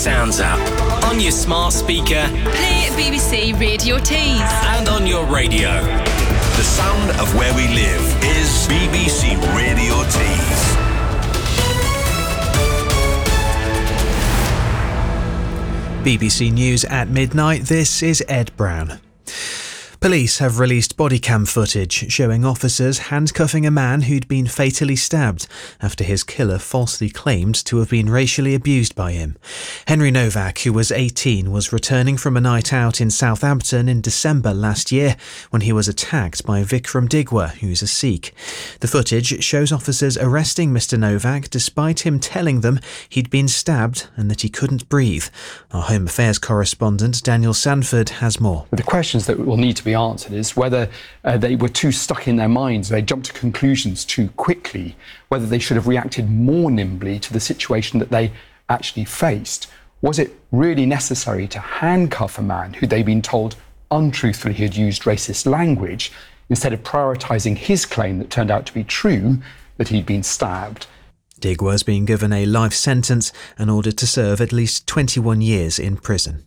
Sounds up. On your smart speaker. Play BBC Radio Tees. And on your radio. The sound of where we live is BBC Radio Tees. BBC News at midnight, this is Ed Brown. Police have released body cam footage showing officers handcuffing a man who'd been fatally stabbed after his killer falsely claimed to have been racially abused by him. Henry Novak, who was 18, was returning from a night out in Southampton in December last year when he was attacked by Vikram Digwa, who's a Sikh. The footage shows officers arresting Mr Novak despite him telling them he'd been stabbed and that he couldn't breathe. Our Home Affairs correspondent Daniel Sanford has more. The questions that will need to be answered is whether they were too stuck in their minds, they jumped to conclusions too quickly, whether they should have reacted more nimbly to the situation that they actually faced. Was it really necessary to handcuff a man who they'd been told untruthfully he had used racist language instead of prioritising his claim that turned out to be true, that he'd been stabbed? Digwa's been given a life sentence and ordered to serve at least 21 years in prison.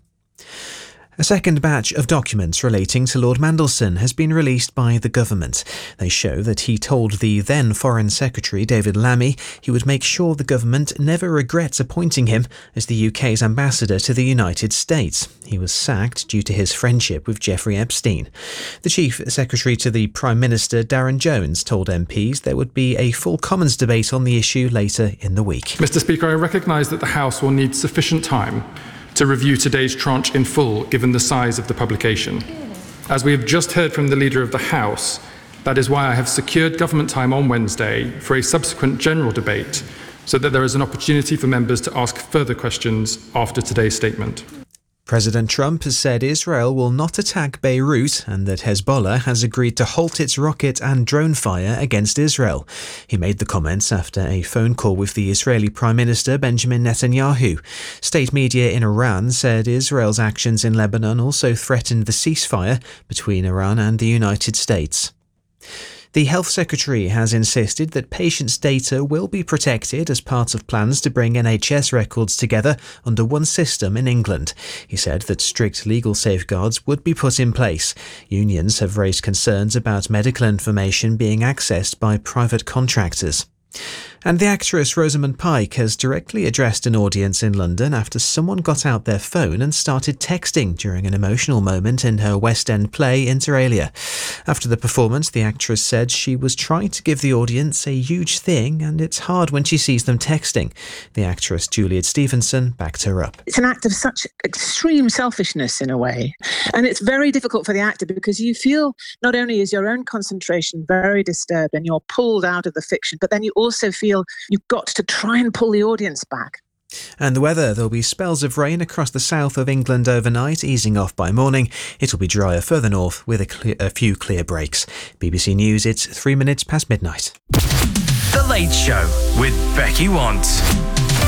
A second batch of documents relating to Lord Mandelson has been released by the government. They show that he told the then Foreign Secretary David Lammy he would make sure the government never regrets appointing him as the UK's ambassador to the United States. He was sacked due to his friendship with Jeffrey Epstein. The Chief Secretary to the Prime Minister, Darren Jones, told MPs there would be a full Commons debate on the issue later in the week. Mr Speaker, I recognise that the House will need sufficient time to review today's tranche in full, given the size of the publication. As we have just heard from the Leader of the House, that is why I have secured government time on Wednesday for a subsequent general debate, so that there is an opportunity for members to ask further questions after today's statement. President Trump has said Israel will not attack Beirut and that Hezbollah has agreed to halt its rocket and drone fire against Israel. He made the comments after a phone call with the Israeli Prime Minister Benjamin Netanyahu. State media in Iran said Israel's actions in Lebanon also threatened the ceasefire between Iran and the United States. The Health Secretary has insisted that patients' data will be protected as part of plans to bring NHS records together under one system in England. He said that strict legal safeguards would be put in place. Unions have raised concerns about medical information being accessed by private contractors. And the actress Rosamund Pike has directly addressed an audience in London after someone got out their phone and started texting during an emotional moment in her West End play Inter Alia. After the performance, the actress said she was trying to give the audience a huge thing and it's hard when she sees them texting. The actress Juliet Stevenson backed her up. It's an act of such extreme selfishness in a way, and it's very difficult for the actor because you feel not only is your own concentration very disturbed and you're pulled out of the fiction, but then you also feel you've got to try and pull the audience back. And the weather, there'll be spells of rain across the south of England overnight, easing off by morning. It'll be drier further north with a few clear breaks. BBC News, it's 3 minutes past midnight. The Late Show with Becky Want.